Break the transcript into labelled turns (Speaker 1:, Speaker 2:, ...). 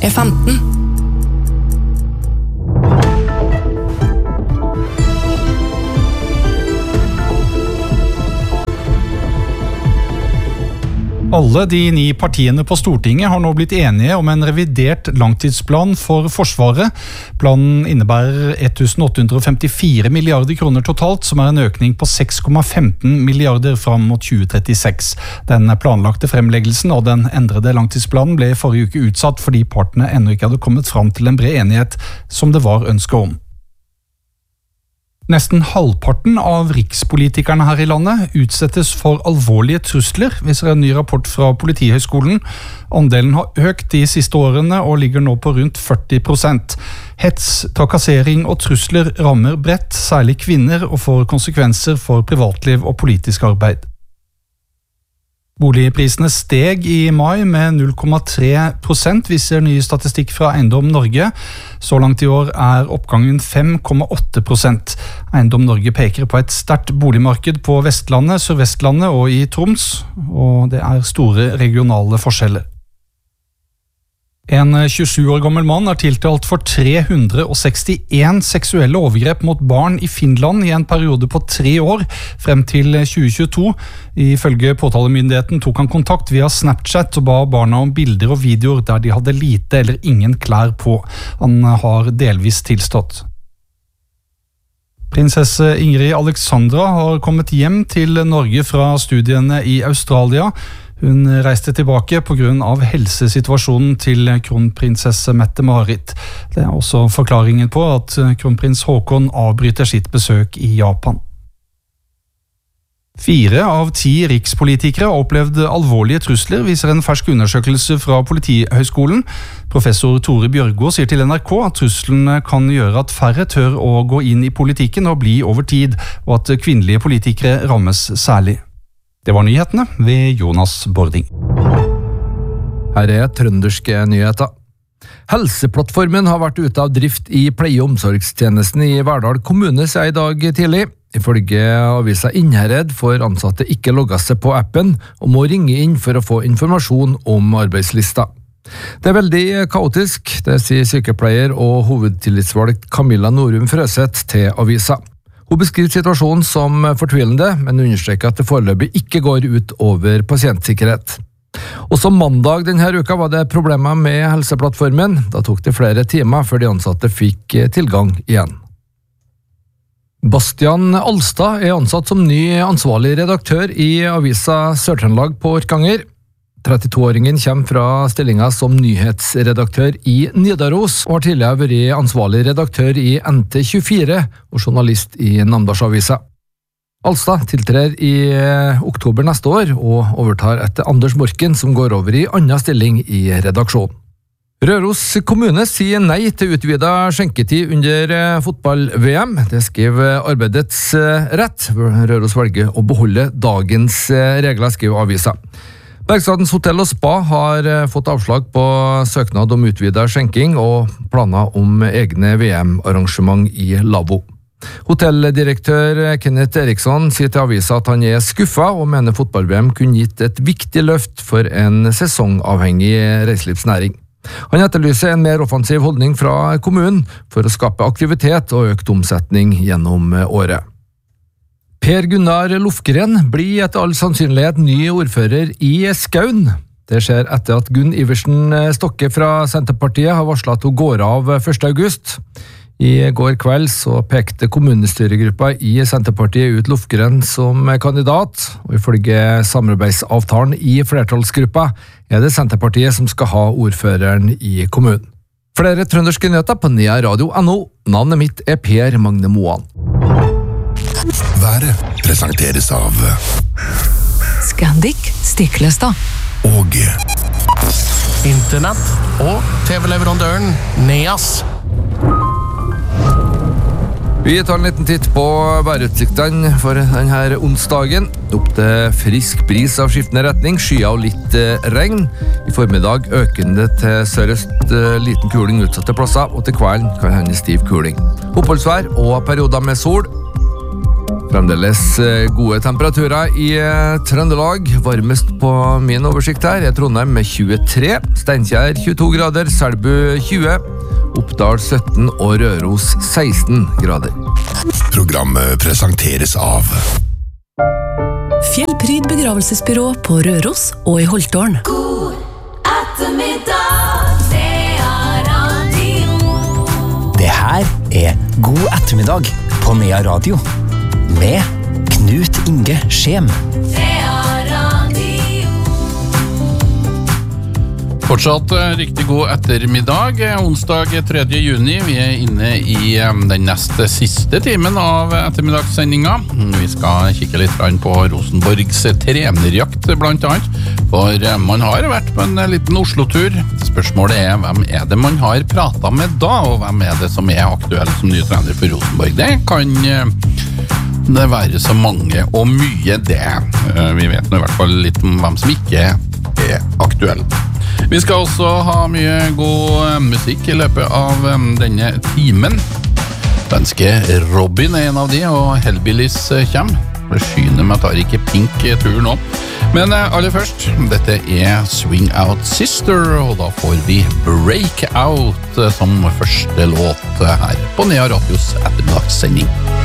Speaker 1: P15.
Speaker 2: Alle de 9 partiene på Stortinget har nå blitt enige om en revidert langtidsplan for Forsvaret. Planen innebærer 1.854 milliarder kroner totalt, som er en økning på 6,15 milliarder fram mot 2036. Den planlagte fremleggelsen av den endrede langtidsplanen ble forrige uke utsatt fordi partene ennå ikke hadde kommet fram til en bred enighet som det var ønske om. Nesten halvparten av rikspolitikerne her i landet utsettes for alvorlige trusler, viser en ny rapport fra Politihøgskolen. Andelen har økt de siste årene og ligger nå på rundt 40%. Hets, trakassering og trusler rammer bredt, særlig kvinner, og får konsekvenser for privatliv og politisk arbeid. Boligprisene steg i mai med 0,3%, viser ny statistikk fra Eiendom Norge. Så langt i år er oppgangen 5,8%. Eiendom Norge peker på et sterkt boligmarked på Vestlandet, Sørvestlandet og i Troms, og det er store regionale forskjeller. En 27 år gammel mann er tiltalt for 361 seksuelle overgrep mot barn i Finland i en periode på 3 år, frem til 2022. Ifølge påtalemyndigheten tok han kontakt via Snapchat og ba barna om bilder og videoer der de hadde lite eller ingen klær på. Han har delvis tilstått. Prinsesse Ingrid Alexandra har kommet hjem til Norge fra studiene i Australia. Hun reiste tilbake på grunn av helsesituasjonen til kronprinsesse Mette-Marit. Det er også forklaringen på at kronprins Håkon avbryter sitt besøk i Japan. 4 av 10 rikspolitikere har opplevd alvorlige trusler, viser en fersk undersøkelse fra Politihøgskolen. Professor Tore Bjørgo sier til NRK at truslene kan gjøre at færre tør å gå inn i politikken og bli over tid, og at kvinnelige politikere rammes særlig. Det var nyhetene ved Jonas Bording.
Speaker 3: Her er trønderske nyheter. Helseplattformen har vært ute av drift i pleie- og omsorgstjenesten i Verdal kommune siden i dag tidlig. Ifølge avisa Innherred får ansatte ikke logge seg på appen og må ringe inn for å få informasjon om arbeidslista. Det er veldig kaotisk, det sier sykepleier og hovedtillitsvalgt Camilla Norum Frøseth til avisa. Hun beskriver situasjonen som fortvilende, men understreker at det foreløpig ikke går ut over pasientsikkerhet. Også mandag denne uka var det problemer med helseplattformen. Da tok det flere timer før de ansatte fikk tilgang igjen. Bastian Alstad er ansatt som ny ansvarlig redaktør i avisa Sør-Trøndelag på Orkanger. 32-åringen kommer fra stillingen som nyhetsredaktør i Nidaros og har tidligere vært ansvarlig redaktør i NT24 og journalist i Namdalsavisa. Alstad tiltrer i oktober neste år og overtar etter Anders Morken, som går over i annen stilling i redaksjonen. Røros kommune sier nei til utvidet skjenketid under fotball-VM. Det skriver Arbeidets Rett. Røros velger å beholde dagens regler, skriver avisa. Bergstadens hotell og spa har fått avslag på søknad om utvidet skjenking og planer om egne VM-arrangement i Lavvo. Hotelldirektør Kenneth Eriksson sier til avisa at han er skuffet og mener fotball-VM kunne gitt et viktig løft for en sesongavhengig reiselivsnæring. Han etterlyser en mer offensiv holdning fra kommunen for å skape aktivitet og økt omsetning gjennom året. Per Gunnar Lofgren blir etter all sannsynlighet ny ordfører i Skaun. Det skjer etter at Gunn Iversen Stokke fra Senterpartiet har varslet at hun går av 1. august. I går kveld så pekte kommunestyregruppa i Senterpartiet ut Lofgren som kandidat, og ifølge samarbeidsavtalen i flertallsgruppa er det Senterpartiet som skal ha ordføreren i kommunen. Flere trønderske nyheter på nearadio.no. Navnet mitt er Per Magne Moan.
Speaker 4: Været presenteres av
Speaker 5: Scandic Stiklestad
Speaker 4: og
Speaker 6: Internett og TV-leverandøren Neas.
Speaker 3: Vi tar en liten titt på værutsiktene for denne onsdagen. Opp til frisk bris av skiftende retning, skyer og litt regn. I formiddag økende til sørøst, liten kuling utsatte plasser, og til kvelden kan hende stiv kuling. Oppholdsvær og perioder med sol. Fremdeles gode temperaturer i Trøndelag. Varmest på min oversikt her er Trondheim med 23, Steinkjer 22 grader, Selbu 20, Oppdal 17 og Røros 16 grader.
Speaker 4: Programmet presenteres av
Speaker 1: Fjellpryd begravelsesbyrå på Røros og i Holtårn.
Speaker 5: God ettermiddag, det radio.
Speaker 7: Det her er God ettermiddag på Nea Radio med Knut Inge Skjem.
Speaker 5: Det radio.
Speaker 8: Fortsatt riktig god ettermiddag, onsdag 3. juni. Vi er inne i den neste siste timen av ettermiddagssendinga. Vi skal kikke litt på Rosenborgs trenerjakt blant annet, for man har vært på en liten Oslo-tur. Spørsmålet er, hvem er det man har pratet med da, og hvem er det som er aktuell som ny trener for Rosenborg? Det kan det være så mange og mye det. Vi vet nå i hvert fall litt om hvem som ikke er aktuell. Vi skal også ha mye god musikk i løpet av denne timen. Svenske Robin er en av de, og Hellbillies kommer. Forsyner meg tar ikke pink tur nå. Men aller først, dette er Swing Out Sister, og da får vi Break Out som første låt her på Nea Radios ettermiddagssending.